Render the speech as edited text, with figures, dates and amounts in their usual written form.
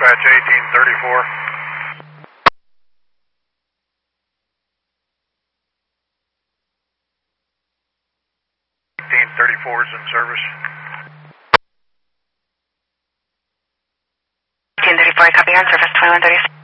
dispatch 1834. 1834 is in service. 1834, copy on service 2136.